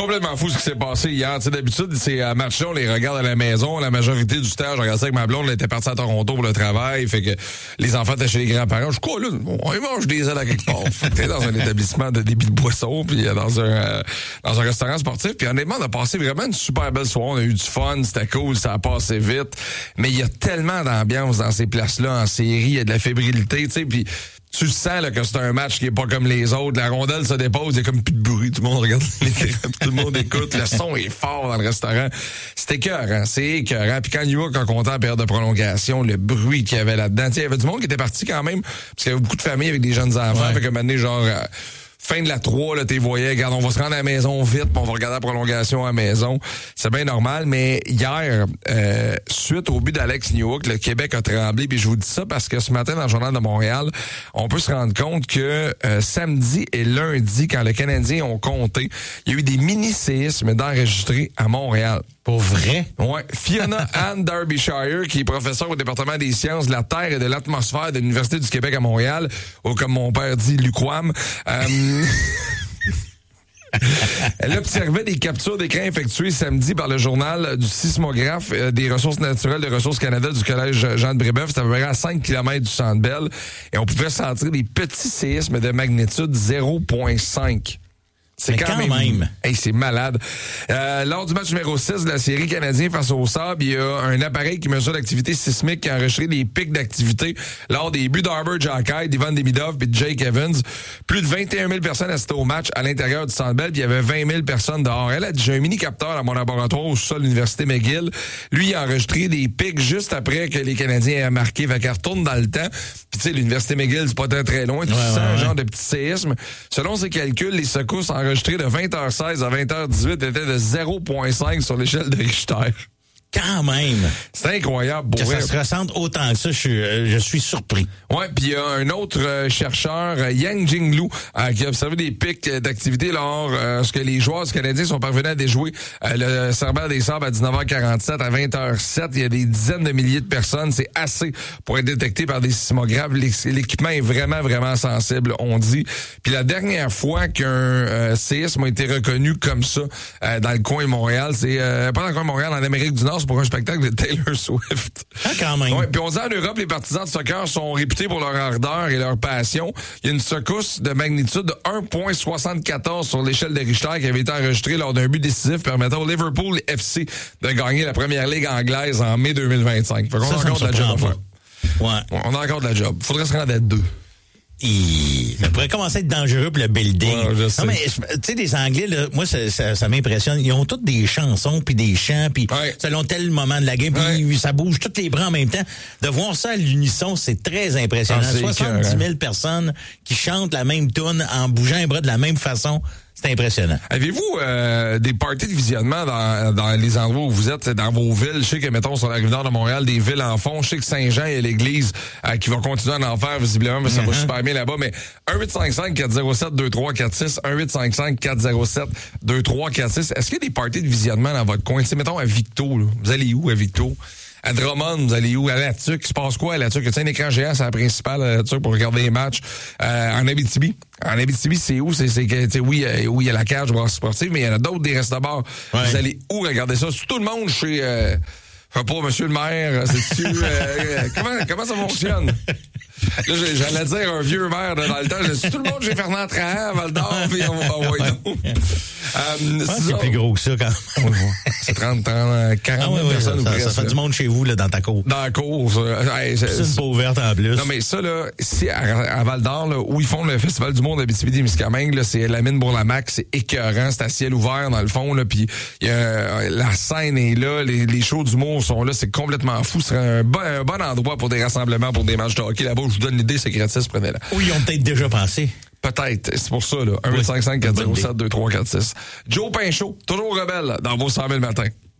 Complètement fou ce qui s'est passé hier. Tu sais, d'habitude, c'est à match-là, on les regarde à la maison. La majorité du temps, je regardais ça avec ma blonde, elle était partie à Toronto pour le travail. Fait que les enfants étaient chez les grands-parents. Je crois, là, on mange des ailes à quelque part. T'es dans un établissement de débit de boisson, puis dans un restaurant sportif. Puis honnêtement, on a passé vraiment une super belle soirée. On a eu du fun, c'était cool, ça a passé vite. Mais il y a tellement d'ambiance dans ces places-là en série. Il y a de la fébrilité, tu sais, puis tu sens là, que c'est un match qui est pas comme les autres. La rondelle se dépose, il y a comme plus de bruit. Tout le monde regarde l'écran, tout le monde écoute. Le son est fort dans le restaurant. C'est écœurant, c'est écœurant. Puis quand New York a compté en période de prolongation, le bruit qu'il y avait là-dedans. Il y avait du monde qui était parti quand même, parce qu'il y avait beaucoup de familles avec des jeunes enfants. Ouais. Fait que maintenant, genre... fin de la 3, là, t'es voyais, regarde, on va se rendre à la maison vite, puis on va regarder la prolongation à la maison. C'est bien normal, mais hier, suite au but d'Alex Newhook, le Québec a tremblé, puis je vous dis ça parce que ce matin, dans le Journal de Montréal, on peut se rendre compte que samedi et lundi, quand les Canadiens ont compté, il y a eu des mini-séismes d'enregistrés à Montréal. Pour vrai? Ouais. Fiona Ann Derbyshire, qui est professeure au département des sciences de la Terre et de l'atmosphère de l'Université du Québec à Montréal, ou comme mon père dit, l'UQAM. Elle observait des captures d'écran effectuées samedi par le journal du sismographe des ressources naturelles de Ressources Canada du collège Jean de Brébeuf. C'était à peu près à 5 km du Centre Bell. Et on pouvait sentir des petits séismes de magnitude 0.5. C'est quand même. Hey, c'est malade. Lors du match numéro 6 de la série Canadien face au Sable, il y a un appareil qui mesure l'activité sismique qui a enregistré des pics d'activité lors des buts d'Arbor Xhekaj, d'Ivan Demidov et de Jake Evans. Plus de 21 000 personnes assistaient au match à l'intérieur du Centre Bell, puis il y avait 20 000 personnes dehors. Elle a dit, j'ai un mini-capteur dans mon laboratoire au sol de l'Université McGill. Lui, il a enregistré des pics juste après que les Canadiens aient marqué. Fait qu'elle retourne dans le temps. Puis tu sais, l'Université McGill, c'est pas très très loin. Tu sens un genre de petit séisme. Selon ses calculs, les secousses enregistrées de 20h16 à 20h18 étaient de 0.5 sur l'échelle de Richter. Quand même. C'est incroyable. Que ça se ressente autant que ça, je suis surpris. Ouais, puis il y a un autre chercheur, Yang Jinglu, qui a observé des pics d'activité lorsque les joueurs du Canadien sont parvenus à déjouer le Cerbère des Sables à 19h47, à 20h07. Il y a des dizaines de milliers de personnes. C'est assez pour être détecté par des sismographes. L'équipement est vraiment, vraiment sensible, on dit. Puis la dernière fois qu'un séisme a été reconnu comme ça dans le coin de Montréal, c'est pas dans le coin de Montréal, en Amérique du Nord, pour un spectacle de Taylor Swift. Ah, quand même. Ouais, puis on dit en Europe, les partisans de soccer sont réputés pour leur ardeur et leur passion. Il y a une secousse de magnitude de 1.74 sur l'échelle de Richter qui avait été enregistrée lors d'un but décisif permettant au Liverpool FC de gagner la première ligue anglaise en mai 2025. Fait qu'on a encore de la job à faire. Ouais. On a encore de la job. Faudrait se rendre à 2. Ça pourrait commencer à être dangereux pour le building. Ouais, je sais. Non, mais tu sais, les Anglais, là, moi, ça m'impressionne. Ils ont toutes des chansons puis des chants, puis selon tel moment de la game, puis ça bouge tous les bras en même temps. De voir ça à l'unisson, c'est très impressionnant. 70 000 personnes qui chantent la même tune en bougeant les bras de la même façon. C'est impressionnant. Avez-vous des parties de visionnement dans les endroits où vous êtes, dans vos villes? Je sais que, mettons, sur la Rive-Nord de Montréal, des villes en fond. Je sais que Saint-Jean, il y a l'église qui va continuer à en faire, visiblement, mais ça va super bien là-bas. Mais 1-855-407-2346, 1-855-407-2346. Est-ce qu'il y a des parties de visionnement dans votre coin? Tu sais, mettons, à Victo, là. Vous allez où à Victo? À Drummond, vous allez où? À La Tuque, il se passe quoi à La Tuque? Tu sais, un écran géant, c'est la principale à La Tuque pour regarder les matchs. En Abitibi. En Abitibi, c'est où? Oui, il y a la cage brasserie sportive, mais il y en a d'autres des restaurants. Ouais. Vous allez où regarder ça? C'est tout le monde chez... pas monsieur le maire, c'est-tu... comment ça fonctionne? Là, j'allais dire un vieux maire dans le temps. C'est tout le monde chez Fernand Trahan à Val-d'Or, puis on va c'est plus gros que ça, quand même. C'est 30, 40 personnes. Ça fait du monde chez vous, là, dans ta cour. Dans la cour. C'est une peau verte en plus. Non, mais ça, là, ici, à Val-d'Or, là, où ils font le Festival du monde d'Abitibi-Témiscamingue, là, c'est la mine Bourlamac, c'est écœurant, c'est à ciel ouvert, dans le fond, là, puis la scène est là, les shows d'humour sont là, c'est complètement fou. Ce serait un bon endroit pour des rassemblements, pour des matchs de hockey là-bas. Je vous donne l'idée, c'est gratis, prenez-la. Oui, ils ont peut-être déjà pensé. Peut-être, c'est pour ça, là. 1-855-407-2346. Joe Pinchot, toujours rebelle dans vos 100 000 matins.